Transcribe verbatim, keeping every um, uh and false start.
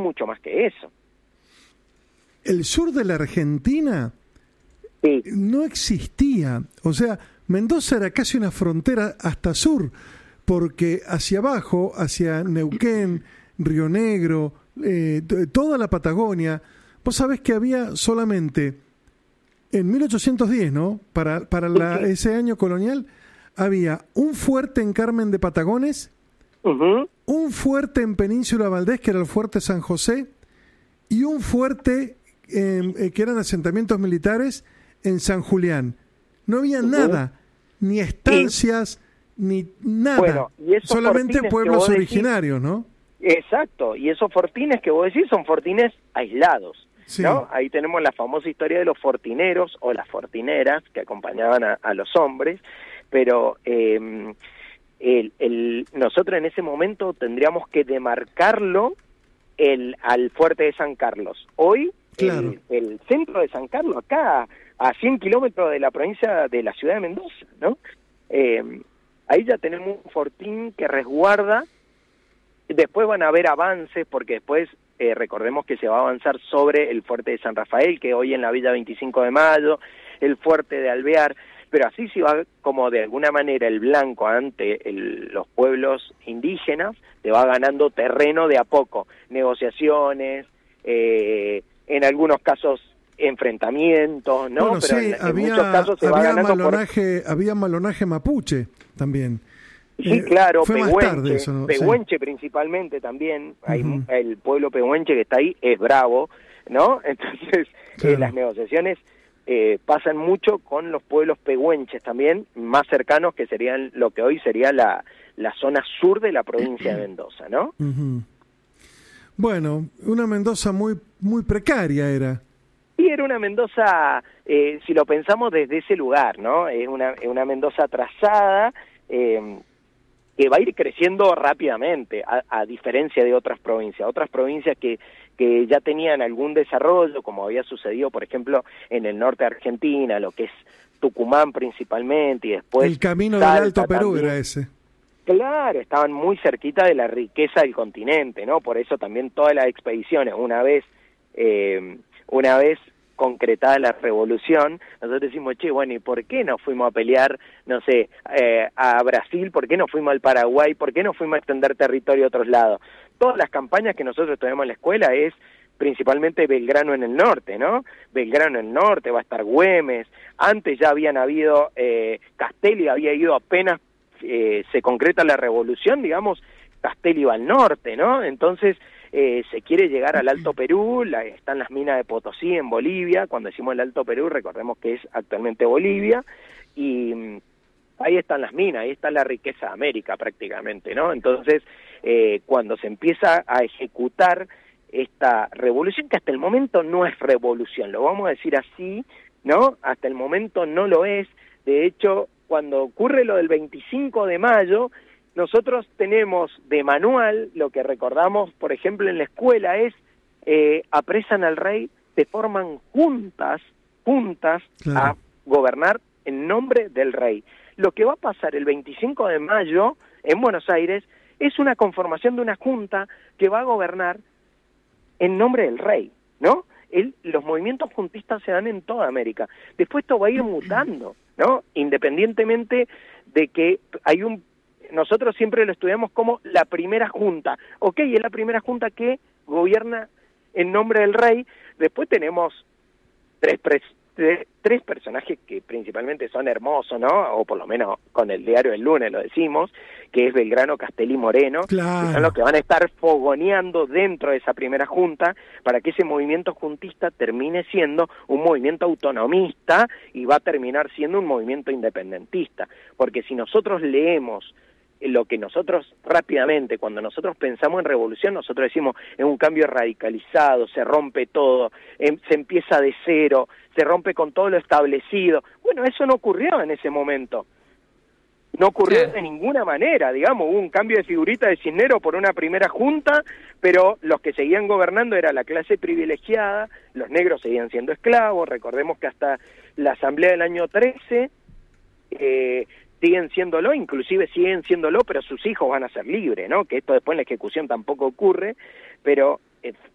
mucho más que eso. El sur de la Argentina Sí. no existía, o sea, Mendoza era casi una frontera hasta sur, porque hacia abajo, hacia Neuquén, Río Negro, eh, t- toda la Patagonia, vos sabés que había solamente, en mil ochocientos diez, ¿no? Para, para la, Sí, sí. ese año colonial, había un fuerte en Carmen de Patagones, Uh-huh. un fuerte en Península Valdés, que era el Fuerte San José, y un fuerte eh, eh, que eran asentamientos militares en San Julián. No había Uh-huh. nada, ni estancias, ni nada, Bueno, y esos solamente fortines que pueblos vos decís- originarios, ¿no? Exacto, y esos fortines que vos decís son fortines aislados, Sí. ¿no? Ahí tenemos la famosa historia de los fortineros o las fortineras que acompañaban a, a los hombres, pero eh, el, el, nosotros en ese momento tendríamos que demarcarlo el, al fuerte de San Carlos. Hoy, Claro. el, el centro de San Carlos, acá a cien kilómetros de la provincia de la ciudad de Mendoza, ¿no? Eh, ahí ya tenemos un fortín que resguarda. Después van a haber avances, porque después eh, recordemos que se va a avanzar sobre el fuerte de San Rafael, que hoy en la Villa veinticinco de Mayo, el fuerte de Alvear, pero así se va como de alguna manera el blanco ante el, los pueblos indígenas, te va ganando terreno de a poco, negociaciones, eh, en algunos casos enfrentamientos, ¿no? Bueno, pero sí, en, en había, muchos casos se va había ganando por... malonaje, había malonaje mapuche también. Sí, Eh, claro, fue más Pehuenche, tarde eso, ¿no? Sí. Pehuenche principalmente también, hay, Ujú. el pueblo Pehuenche que está ahí es bravo, ¿no? Entonces, Claro. eh, las negociaciones eh, pasan mucho con los pueblos pehuenches también, más cercanos, que serían lo que hoy sería la, la zona sur de la provincia de Mendoza, ¿no? Ujú. Bueno, una Mendoza muy, muy precaria era. Y era una Mendoza, eh, si lo pensamos desde ese lugar, ¿no? Es una, es una Mendoza atrasada, eh, que va a ir creciendo rápidamente, a, a diferencia de otras provincias. Otras provincias que, que ya tenían algún desarrollo, como había sucedido, por ejemplo, en el norte de Argentina, lo que es Tucumán principalmente, y después... El camino Salta del Alto Perú también. era ese. Claro, estaban muy cerquita de la riqueza del continente, ¿no? Por eso también todas las expediciones, una vez, eh, una vez concretada la revolución, nosotros decimos, che, bueno, ¿y por qué no fuimos a pelear, no sé, eh, a Brasil? ¿Por qué no fuimos al Paraguay? ¿Por qué no fuimos a extender territorio a otros lados? Todas las campañas que nosotros tenemos en la escuela es principalmente Belgrano en el norte, ¿no? Belgrano en el norte, va a estar Güemes, antes ya habían habido, eh, Castelli había ido apenas eh, se concreta la revolución, digamos, Castelli va al norte, ¿no? Entonces, eh, se quiere llegar al Alto Perú, la, están las minas de Potosí en Bolivia, cuando decimos el Alto Perú recordemos que es actualmente Bolivia, y mm, ahí están las minas, ahí está la riqueza de América prácticamente, ¿no? Entonces, eh, cuando se empieza a ejecutar esta revolución, que hasta el momento no es revolución, lo vamos a decir así, ¿no? Hasta el momento no lo es, de hecho, cuando ocurre lo del veinticinco de mayo, nosotros tenemos de manual, lo que recordamos, por ejemplo, en la escuela es, eh, apresan al rey, se forman juntas, juntas Claro. a gobernar en nombre del rey. Lo que va a pasar el veinticinco de mayo en Buenos Aires es una conformación de una junta que va a gobernar en nombre del rey, ¿no? El, los movimientos juntistas se dan en toda América. Después esto va a ir mutando, ¿no? Independientemente de que hay un... Nosotros siempre lo estudiamos como la primera junta. Ok, es la primera junta que gobierna en nombre del rey. Después tenemos tres, tres, tres, tres personajes que principalmente son hermosos, ¿no? O por lo menos con el diario del lunes lo decimos, que es Belgrano, Castelli, Moreno, Claro. que son los que van a estar fogoneando dentro de esa primera junta para que ese movimiento juntista termine siendo un movimiento autonomista y va a terminar siendo un movimiento independentista. Porque si nosotros leemos lo que nosotros rápidamente, cuando nosotros pensamos en revolución, nosotros decimos es un cambio radicalizado, se rompe todo, em, se empieza de cero, se rompe con todo lo establecido. Bueno, eso no ocurrió en ese momento. No ocurrió Claro. de ninguna manera, digamos, hubo un cambio de figurita de Cisneros por una primera junta, pero los que seguían gobernando era la clase privilegiada, los negros seguían siendo esclavos, recordemos que hasta la asamblea del año trece, eh, siguen siéndolo, inclusive siguen siéndolo, pero sus hijos van a ser libres, ¿no? Que esto después en la ejecución tampoco ocurre, pero eh,